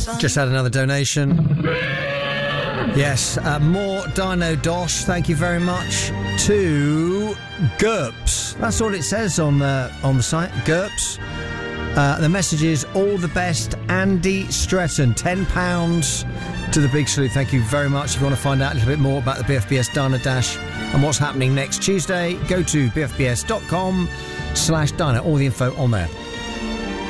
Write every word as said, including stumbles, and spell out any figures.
Just had another donation. Yes, uh, more Dino Dosh. Thank you very much to GURPS. That's all it says on the on the site. GURPS. Uh, the message is all the best, Andy Stretton. ten pounds to the Big Salute. Thank you very much. If you want to find out a little bit more about the B F B S Diner Dash and what's happening next Tuesday, go to bfbs.com slash diner. All the info on there.